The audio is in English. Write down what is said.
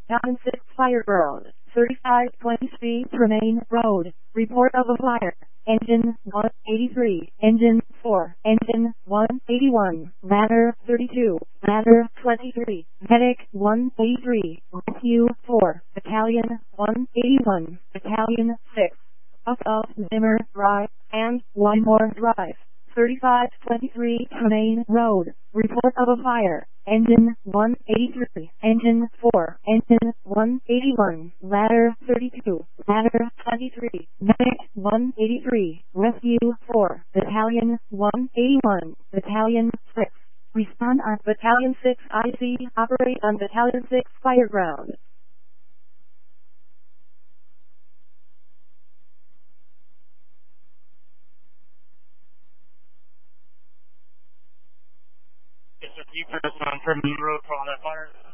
Battalion 6 Fire Road, 3520 Tremaine Road. Report of a fire. Engine 183, Engine 4, Engine 181, Ladder 32, Ladder 23, Medic 183, Rescue 4, Battalion 181, Battalion 6. Off of Zimmer Drive and Wymore Drive, 3523 Tremaine Road. Report of a fire. Engine 183, Engine 4, Engine 181, Ladder 32, Ladder 23, Medic 183, Rescue 4, Battalion 181, Battalion 6. Respond on Battalion 6 IC, operate on Battalion 6 Fireground. It's a deep on Tremaine Road for all that fire.